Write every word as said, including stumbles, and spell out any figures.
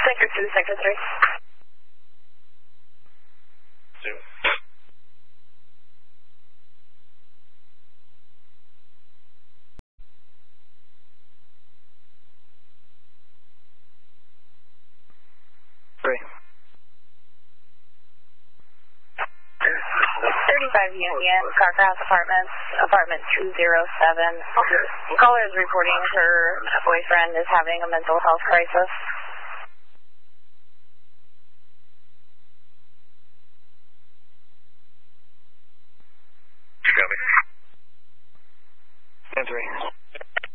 Sector two, Sector three. Two. Three. thirty-five Union, Carcross Apartments, apartment two oh seven. Caller is reporting her boyfriend is having a mental health crisis.